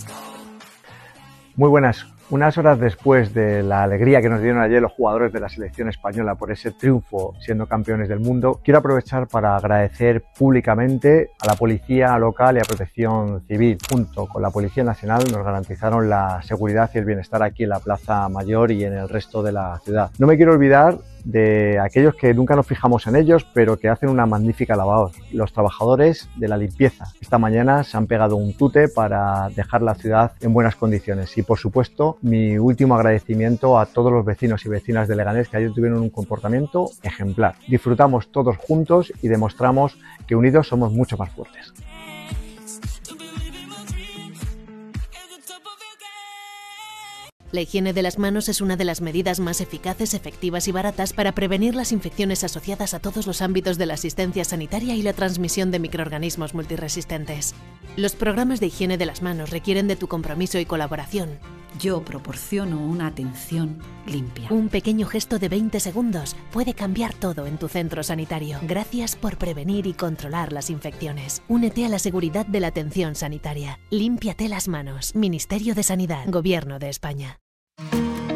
Muy buenas. Unas horas después de la alegría que nos dieron ayer los jugadores de la selección española por ese triunfo siendo campeones del mundo, quiero aprovechar para agradecer públicamente a la Policía Local y a Protección Civil. Junto con la Policía Nacional nos garantizaron la seguridad y el bienestar aquí en la Plaza Mayor y en el resto de la ciudad. No me quiero olvidar de aquellos que nunca nos fijamos en ellos, pero que hacen una magnífica labor, los trabajadores de la limpieza. Esta mañana se han pegado un tute para dejar la ciudad en buenas condiciones y, por supuesto, mi último agradecimiento a todos los vecinos y vecinas de Leganés que ayer tuvieron un comportamiento ejemplar. Disfrutamos todos juntos y demostramos que unidos somos mucho más fuertes. La higiene de las manos es una de las medidas más eficaces, efectivas y baratas para prevenir las infecciones asociadas a todos los ámbitos de la asistencia sanitaria y la transmisión de microorganismos multiresistentes. Los programas de higiene de las manos requieren de tu compromiso y colaboración. Yo proporciono una atención limpia. Un pequeño gesto de 20 segundos puede cambiar todo en tu centro sanitario. Gracias por prevenir y controlar las infecciones. Únete a la seguridad de la atención sanitaria. Límpiate las manos. Ministerio de Sanidad. Gobierno de España.